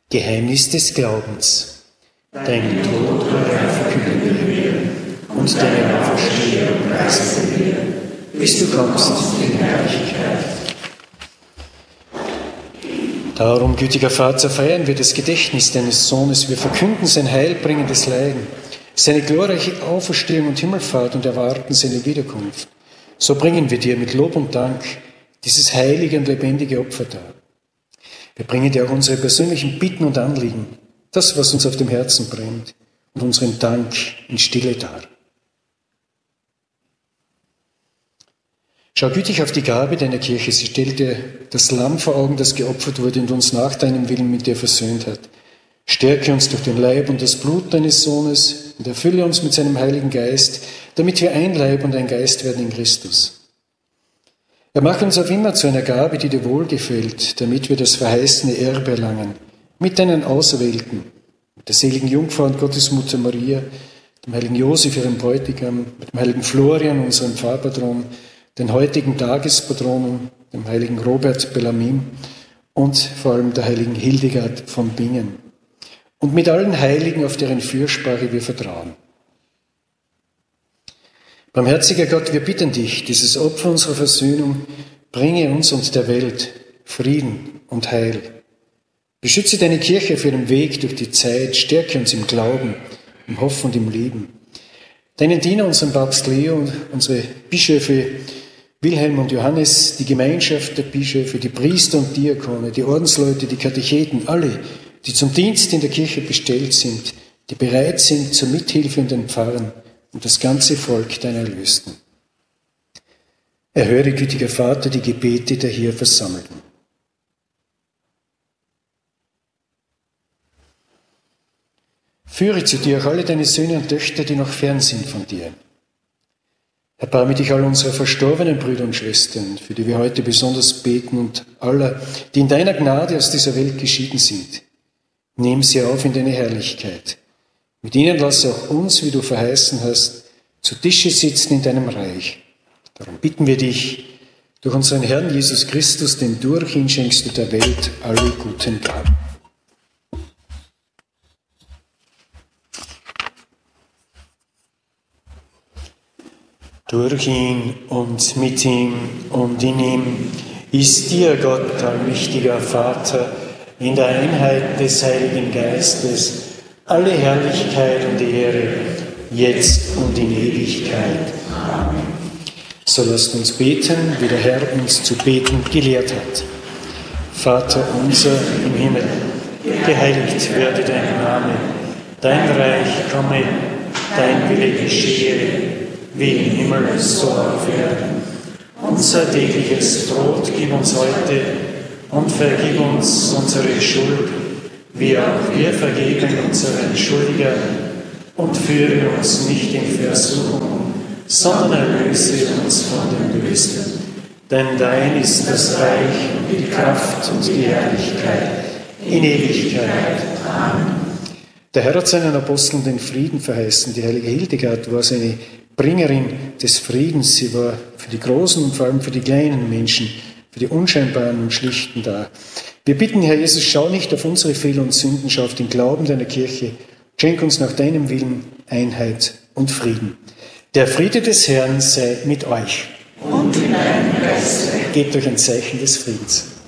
Geheimnis des Glaubens. Dein Tod verkünden wir und deine Auferstehung preisen wir, bis du kommst in Herrlichkeit. Darum, gütiger Vater, feiern wir das Gedächtnis deines Sohnes. Wir verkünden sein heilbringendes Leiden, seine glorreiche Auferstehung und Himmelfahrt und erwarten seine Wiederkunft. So bringen wir dir mit Lob und Dank dieses heilige und lebendige Opfer dar. Wir bringen dir auch unsere persönlichen Bitten und Anliegen, das, was uns auf dem Herzen brennt, und unseren Dank in Stille dar. Schau gütig auf die Gabe deiner Kirche. Sie stellt dir das Lamm vor Augen, das geopfert wurde und uns nach deinem Willen mit dir versöhnt hat. Stärke uns durch den Leib und das Blut deines Sohnes und erfülle uns mit seinem Heiligen Geist, damit wir ein Leib und ein Geist werden in Christus. Er macht uns auf immer zu einer Gabe, die dir wohlgefällt, damit wir das verheißene Erbe erlangen, mit deinen Auserwählten, mit der seligen Jungfrau und Gottesmutter Maria, dem heiligen Josef, ihrem Bräutigam, mit dem heiligen Florian, unserem Pfarrpatron, den heutigen Tagespatronen, dem heiligen Robert Bellarmin und vor allem der heiligen Hildegard von Bingen. Und mit allen Heiligen, auf deren Fürsprache wir vertrauen. Barmherziger Gott, wir bitten dich, dieses Opfer unserer Versöhnung bringe uns und der Welt Frieden und Heil. Beschütze deine Kirche auf ihrem Weg durch die Zeit, stärke uns im Glauben, im Hoffen und im Leben. Deinen Diener, unseren Papst Leo und unsere Bischöfe Wilhelm und Johannes, die Gemeinschaft der Bischöfe, die Priester und Diakone, die Ordensleute, die Katecheten, alle, die zum Dienst in der Kirche bestellt sind, die bereit sind zur Mithilfe in den Pfarren und das ganze Volk deiner Erlösten. Erhöre, gütiger Vater, die Gebete der hier Versammelten. Führe zu dir auch alle deine Söhne und Töchter, die noch fern sind von dir. Erbarme dich all unserer verstorbenen Brüder und Schwestern, für die wir heute besonders beten, und aller, die in deiner Gnade aus dieser Welt geschieden sind. Nimm sie auf in deine Herrlichkeit. Mit ihnen lass auch uns, wie du verheißen hast, zu Tische sitzen in deinem Reich. Darum bitten wir dich, durch unseren Herrn Jesus Christus, denn durch ihn schenkst du der Welt alle guten Gaben. Durch ihn und mit ihm und in ihm ist dir, Gott, allmächtiger Vater, in der Einheit des Heiligen Geistes, alle Herrlichkeit und Ehre, jetzt und in Ewigkeit. Amen. So lasst uns beten, wie der Herr uns zu beten gelehrt hat. Vater unser im Himmel, geheiligt werde dein Name, dein Reich komme, dein Wille geschehe, wie im Himmel, so auf Erden. Unser tägliches Brot gib uns heute und vergib uns unsere Schuld, wie auch wir vergeben unseren Schuldigern, und führe uns nicht in Versuchung, sondern erlöse uns von dem Bösen. Denn dein ist das Reich und die Kraft und die Herrlichkeit in Ewigkeit. Amen. Der Herr hat seinen Aposteln den Frieden verheißen. Die heilige Hildegard war seine Bringerin des Friedens. Sie war für die großen und vor allem für die kleinen Menschen, für die unscheinbaren und schlichten da. Wir bitten, Herr Jesus, schau nicht auf unsere Fehler und Sünden, schau auf den Glauben deiner Kirche. Schenk uns nach deinem Willen Einheit und Frieden. Der Friede des Herrn sei mit euch. Und in deinem Geiste. Gebt euch ein Zeichen des Friedens.